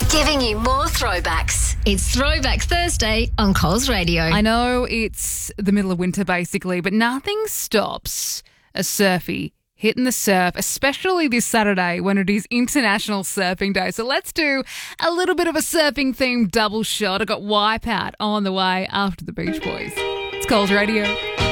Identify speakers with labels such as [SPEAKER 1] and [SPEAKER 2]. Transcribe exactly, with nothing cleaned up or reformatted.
[SPEAKER 1] Giving you more throwbacks. It's Throwback Thursday on Coles Radio.
[SPEAKER 2] I know it's the middle of winter basically, but nothing stops a surfy hitting the surf, especially this Saturday when it is International Surfing Day. So let's do a little bit of a surfing themed double shot. I got Wipeout on the way after the Beach Boys. It's Coles Radio.